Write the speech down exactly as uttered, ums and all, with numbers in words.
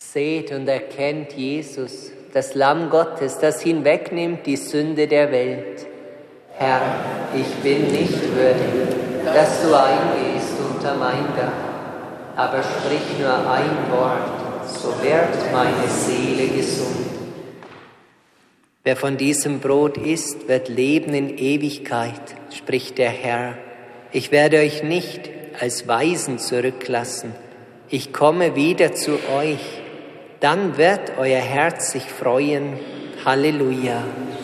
Seht und erkennt Jesus, das Lamm Gottes, das hinwegnimmt die Sünde der Welt. Herr, ich bin nicht würdig, dass du eingehst unter mein Dach, aber sprich nur ein Wort, so wird meine Seele gesund. Wer von diesem Brot isst, wird leben in Ewigkeit, spricht der Herr. Ich werde euch nicht als Waisen zurücklassen. Ich komme wieder zu euch. Dann wird euer Herz sich freuen. Halleluja.